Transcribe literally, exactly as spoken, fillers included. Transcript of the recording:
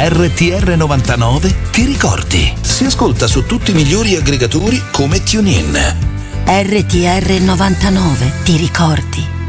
R T R novantanove ti ricordi. Si ascolta su tutti i migliori aggregatori come TuneIn. R T R novantanove ti ricordi.